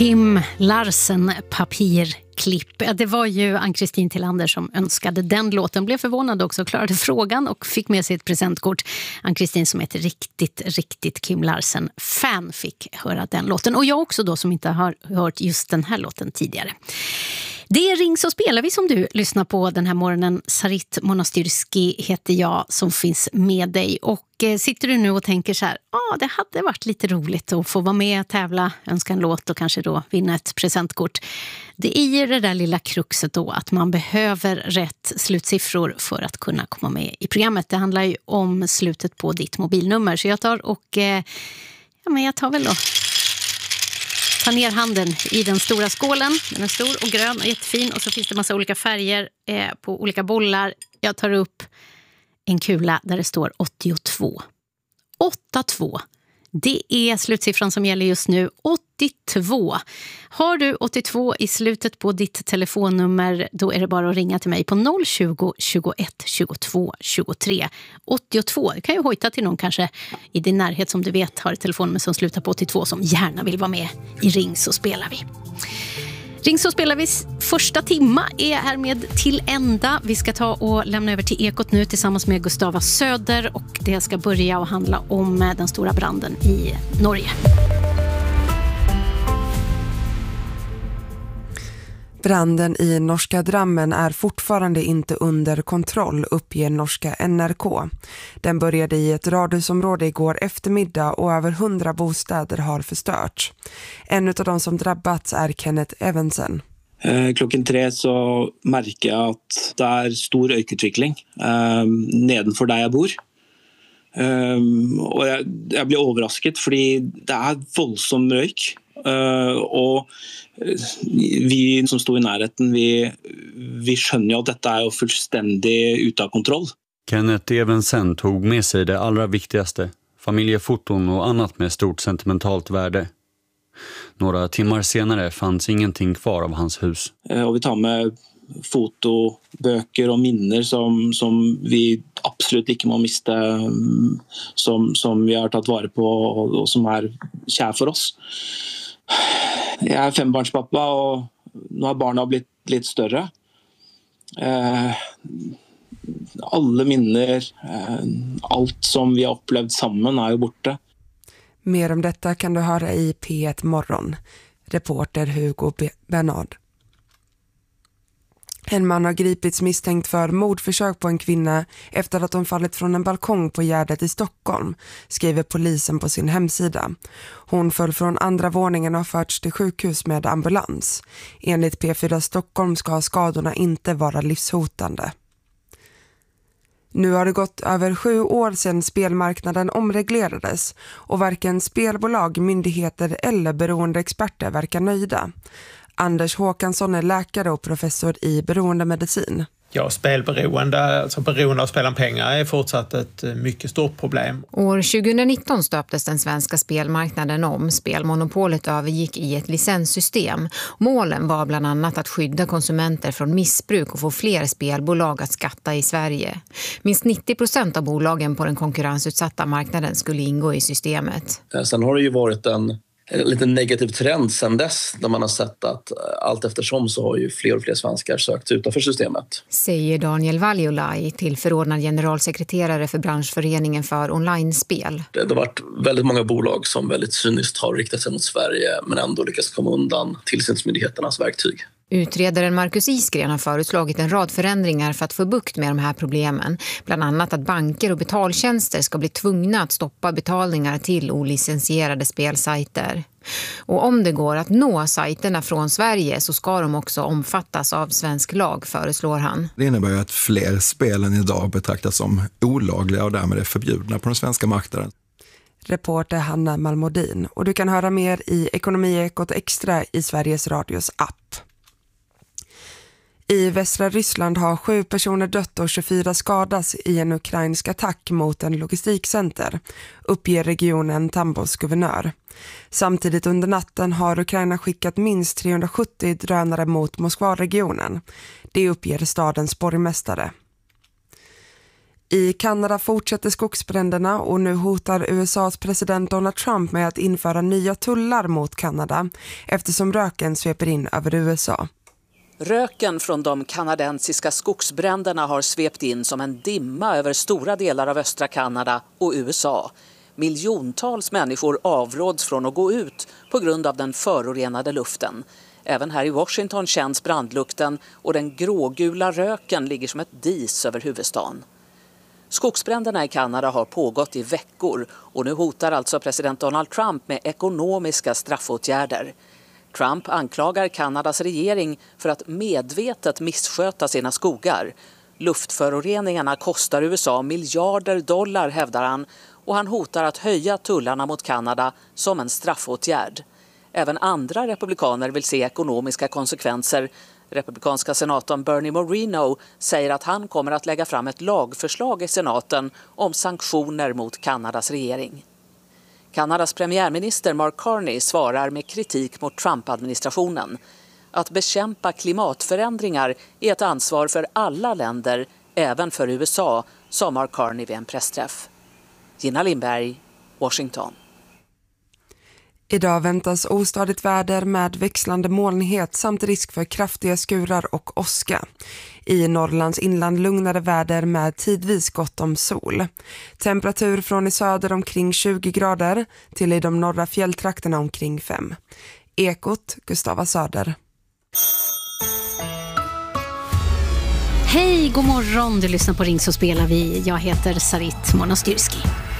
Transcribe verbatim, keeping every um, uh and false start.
Kim Larsen, Papirklipp. Ja, det var ju Ann-Kristin Tillander som önskade den låten. Blev förvånad också, klarade frågan och fick med sig ett presentkort. Ann-Kristin som heter riktigt, riktigt Kim Larsen-fan fick höra den låten. Och jag också då som inte har hört just den här låten tidigare. Det är Ring så spelar vi som du lyssnar på den här morgonen. Sarit Monastyrski heter jag som finns med dig. Och eh, sitter du nu och tänker så här, ja ah, det hade varit lite roligt att få vara med, tävla, önska en låt och kanske då vinna ett presentkort. Det är ju det där lilla kruxet då att man behöver rätt slutsiffror för att kunna komma med i programmet. Det handlar ju om slutet på ditt mobilnummer. Så jag tar och, eh, ja men jag tar väl då... Ta ner handen i den stora skålen. Den är stor och grön och jättefin. Och så finns det massa olika färger eh, på olika bollar. Jag tar upp en kula där det står åttiotvå. åttiotvå. Det är slutsiffran som gäller just nu. åttiotvå. Har du åttiotvå i slutet på ditt telefonnummer, då är det bara att ringa till mig på noll tjugo, tjugoett, tjugotvå, tjugotre. åttiotvå. Det kan ju hojta till någon kanske i din närhet som du vet har ett telefonnummer som slutar på åttiotvå som gärna vill vara med i Ring så spelar vi. Ring så spelar vi första timma är här med till ända. Vi ska ta och lämna över till Ekot nu tillsammans med Gustava Söder och det ska börja att handla om den stora branden i Norge. Branden i norska Drammen är fortfarande inte under kontroll, uppger norska N R K. Den började i ett radhusområde igår eftermiddag och över hundra bostäder har förstörts. En av de som drabbats är Kenneth Evensen. Eh, klokken tre så märker jag att det är stor øykutvikling eh, nedenfor där jag bor. Um, och jag, jag blir överraskad för det är våldsam rök uh, och vi som står i närheten vi, vi skönjer ju att detta är fullständigt utan kontroll. Kenneth Evensen tog med sig det allra viktigaste, familjefoton och annat med stort sentimentalt värde. Några timmar senare fanns ingenting kvar av hans hus. Uh, och vi tar med foto, böcker och minnen som, som vi absolut inte må miste, som, som vi har tagit vara på och, och som är kär för oss. Jag är fembarnspappa och nu har barnen blivit lite större. Eh, alla minnen, eh, allt som vi har upplevt samman är ju borta. Mer om detta kan du höra i P ett morgon. Reporter Hugo Bernard. En man har gripits misstänkt för mordförsök på en kvinna efter att hon fallit från en balkong på Gärdet i Stockholm, skriver polisen på sin hemsida. Hon föll från andra våningen och har förts till sjukhus med ambulans. Enligt P fyra Stockholm ska skadorna inte vara livshotande. Nu har det gått över sju år sedan spelmarknaden omreglerades och varken spelbolag, myndigheter eller beroende experter verkar nöjda. Anders Håkansson är läkare och professor i beroendemedicin. Ja, spelberoende, alltså beroende av spel om pengar är fortsatt ett mycket stort problem. År tjugonitton stöptes den svenska spelmarknaden om. Spelmonopolet övergick i ett licenssystem. Målen var bland annat att skydda konsumenter från missbruk och få fler spelbolag att skatta i Sverige. Minst nittio procent av bolagen på den konkurrensutsatta marknaden skulle ingå i systemet. Sen har det ju varit en En liten negativ trend sedan dess där man har sett att allt eftersom så har ju fler och fler svenskar sökt utanför systemet. Säger Daniel Valjolaj till förordnad generalsekreterare för branschföreningen för online-spel. Det har varit väldigt många bolag som väldigt cyniskt har riktat sig mot Sverige men ändå lyckats komma undan tillsynsmyndigheternas verktyg. Utredaren Marcus Isgren har föreslagit en rad förändringar för att få bukt med de här problemen. Bland annat att banker och betaltjänster ska bli tvungna att stoppa betalningar till olicensierade spelsajter. Och om det går att nå sajterna från Sverige så ska de också omfattas av svensk lag, föreslår han. Det innebär ju att fler spel än idag betraktas som olagliga och därmed är förbjudna på den svenska marknaden. Reporter Hanna Malmodin. Och du kan höra mer i Ekonomiekot Extra i Sveriges Radios app. I västra Ryssland har sju personer dött och tjugofyra skadas i en ukrainsk attack mot en logistikcenter, uppger regionen Tambos guvernör. Samtidigt under natten har Ukraina skickat minst trehundrasjuttio drönare mot Moskva-regionen. Det uppger stadens borgmästare. I Kanada fortsätter skogsbränderna och nu hotar U S A:s president Donald Trump med att införa nya tullar mot Kanada eftersom röken sveper in över U S A. Röken från de kanadensiska skogsbränderna har svept in som en dimma över stora delar av östra Kanada och U S A. Miljontals människor avråds från att gå ut på grund av den förorenade luften. Även här i Washington känns brandlukten och den grågula röken ligger som ett dis över huvudstaden. Skogsbränderna i Kanada har pågått i veckor och nu hotar alltså president Donald Trump med ekonomiska straffåtgärder. Trump anklagar Kanadas regering för att medvetet missköta sina skogar. Luftföroreningarna kostar U S A miljarder dollar, hävdar han, och han hotar att höja tullarna mot Kanada som en straffåtgärd. Även andra republikaner vill se ekonomiska konsekvenser. Republikanska senatorn Bernie Moreno säger att han kommer att lägga fram ett lagförslag i senaten om sanktioner mot Kanadas regering. Kanadas premiärminister Mark Carney svarar med kritik mot Trump-administrationen. Att bekämpa klimatförändringar är ett ansvar för alla länder, även för U S A, sa Mark Carney vid en pressträff. Gina Lindberg, Washington. Idag väntas ostadigt väder med växlande molnighet samt risk för kraftiga skurar och åska. I Norrlands inland lugnare väder med tidvis gott om sol. Temperatur från i söder omkring tjugo grader till i de norra fjälltrakterna omkring fem. Ekot, Gustava Söder. Hej, god morgon. Du lyssnar på Ring så spelar vi. Jag heter Sarit Monastyrski.